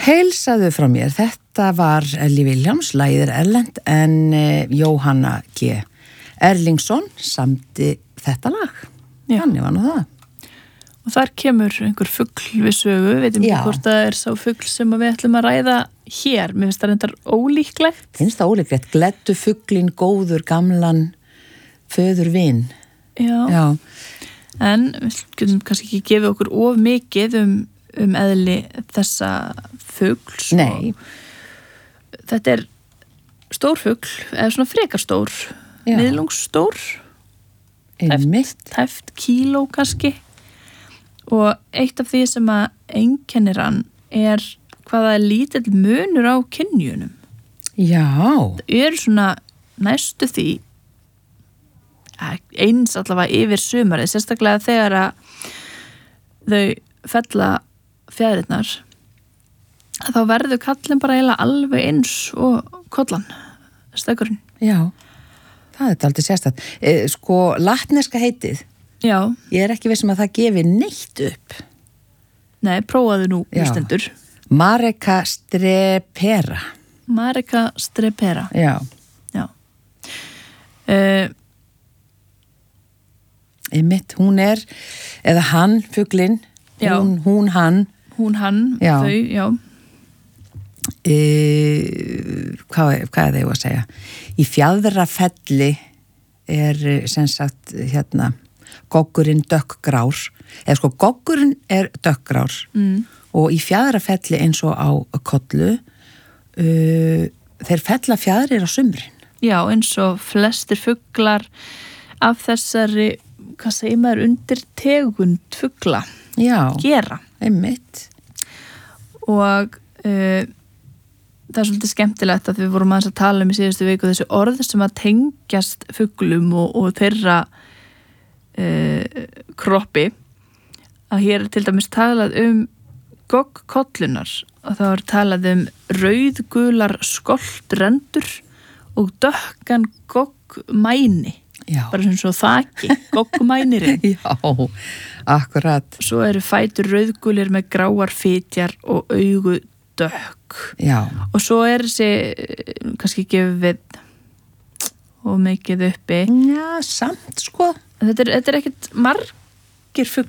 Heilsaðu frá mér, þetta var Ellie Williams, lagið erlent, en Jóhanna G. Erlingsson samdi þetta lag. Já. Þannig var nú það. Og þar kemur einhver fugl við sögu, veitum ekki hvort það sá fugl sem við ætlum að ræða hér. Mér finnst það reyndar ólíklegt. Finnst það ólíklegt, gleddu fuglin góður gamlan föður vin. Já. En við getum kannski ekki gefið okkur of mikið um eðli þessa fugls. Nei. Þetta er stór fugl, eða svona frekar stór, miðlungsstór, tæft kíló kannski. Og eitt af því sem að einkennir hann er hvaða er lítill munur á kynjunum. Já. Það er svona næstu því eins allavega yfir sumarið, sérstaklega þegar að þau fella fjæðrirnar, þá verður kallinn bara eiginlega alveg eins og kollan, stökkurinn. Já, það er aldrei sérstætt. Sko, latneska heitið, ég er ekki vissum að það gefi neitt upp. Nei, prófaðu nú, hlustendur. Mareka strepera. Mareka strepera. Já. Einmitt, hún er, eða hann, fuglinn, hún, hann. Hún, hann, þau, hvað er það ég að segja? Í Fjaðrafelli er sem sagt, goggurinn dökkgrár. Eða sko, goggurinn er dökkgrár og í Fjaðrafelli eins og á kollu, þeir fella fjaðrir á sumrin. Já, eins og flestir fuglar af þessari, hvað segir maður, undir tegund fugla gera. Einmitt. Og það er svolítið skemmtilegt að við vorum aðeins að tala í síðustu viku þessu orð sem að tengjast fuglum og þeirra kroppi, að hér er til dæmis talað goggkollunar og þá er talað rauðgular skoltrendur og dökkan goggmæni. Bara sem svo þaki, goggmænirinn. Já, akkurat. Svo eru fætur rauðgulir með gráar fitjar og augu dökk. Já. Og svo er þessi kannski gefið og mikið uppi. Já, samt sko. Þetta er ekkert margir fuglar